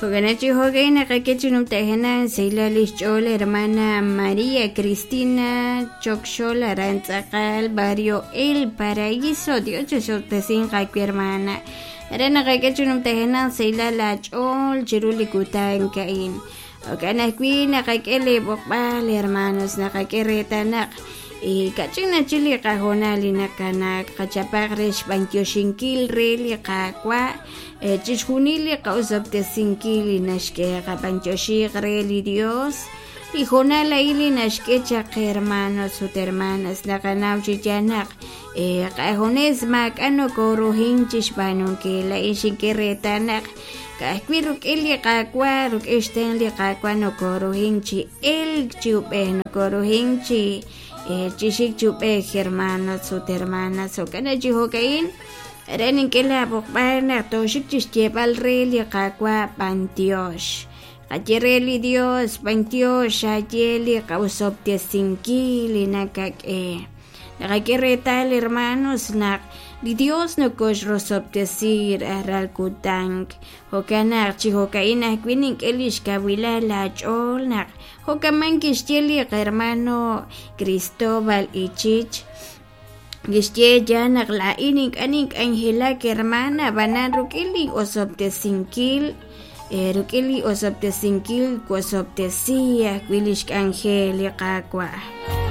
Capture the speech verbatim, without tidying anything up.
Hoganachi Hogaina Kakechunum Tehena, Seila Lichol, hermana María Cristina Chokshola Ranzakal, barrio El Paraíso, Dios te singa mi hermana. Arena Kakechunum Tehena, Seila Lachol, Chirulikuta en Cain. Hoganakina Kakele Bokbal, hermanos, Nakakeretanak. Y Kachina Chili Kajonali Nakanak, Kachapagresh Bantioshinkil, Reli Kakwa. Chichunili causab de sinkili nashke kapanchoshi reli Dios y jonala ili nashke chak hermanos sus hermanas nakanauchi yanak eh kajones mak ano korohin chishbanun que la ishikeretanak kakwiruk ili kakwa ruk estenli kakwa no korohinchi el chupe no korohinchi eh chishik chupe hermanos sus hermanas o kana jihokain Renin que la bokbana toshik chistiepal reli kakwa pantiosh. Kachireli Dios pantiosh ayeli causopte sinkili nakak e. Nakakiretal hermanos nak di Dios no kosh rosopte sir aral kutank. Hokanak chihokaina kwinin elish kawila la chol nak. Hokaman kistieli hermano Cristóbal Ichich. Gisye janak la inik anik Angela que hermana banan rukili osopte sinkil eh rukili osopte sinkil kosopte siya kwilish Angela kakwa.